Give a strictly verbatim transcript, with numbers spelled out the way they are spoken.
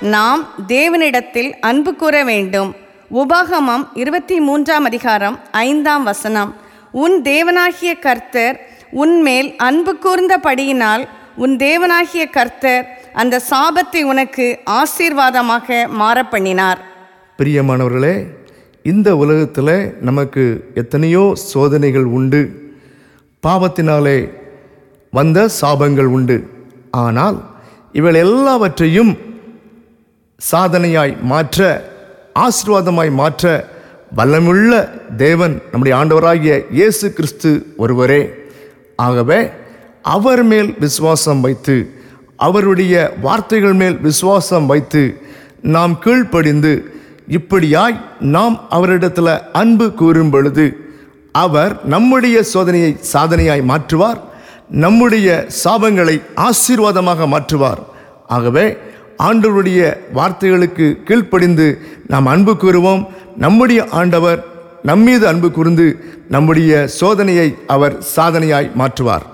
நாம் தேவனிடத்தில் அன்பு கூற வேண்டும். உபாகமம் இருபத்தி மூன்றாம் அதிகாரம் ஐந்தாம் வசனம். உன் தேவனாகிய கர்த்தர் உன்மேல் அன்பு கூர்ந்தபடியினால் உன் தேவனாகிய கர்த்தர் அந்த சாபத்தை உனக்கு ஆசீர்வாதமாக மாறப்பண்ணினார். பிரியமானவர்களே, இந்த உலகத்தில் நமக்கு எத்தனையோ சோதனைகள் உண்டு, பாவத்தினாலே வந்த சாபங்கள் உண்டு. ஆனால் இவள் எல்லாவற்றையும் சாதனையாய் மாற்ற, ஆசீர்வாதமாய் மாற்ற வல்லமுள்ள தேவன் நம்முடைய ஆண்டவராகிய இயேசு கிறிஸ்து ஒருவரே. ஆகவே அவர் மேல் விசுவாசம் வைத்து, அவருடைய வார்த்தைகள் மேல் விசுவாசம் வைத்து நாம் கீழ்ப்படிந்து இப்படியாய் நாம் அவரிடத்தில் அன்பு கூறும் பொழுது அவர் நம்முடைய சோதனையை சாதனையாய் மாற்றுவார், நம்முடைய சாபங்களை ஆசீர்வாதமாக மாற்றுவார். ஆகவே ஆண்டவருடைய வார்த்தைகளுக்கு கீழ்ப்படிந்து நாம் அன்பு கூறுவோம். நம்முடைய ஆண்டவர் நம்மீது அன்பு கூர்ந்து நம்முடைய சோதனையை அவர் சாதனையாய் மாற்றுவார்.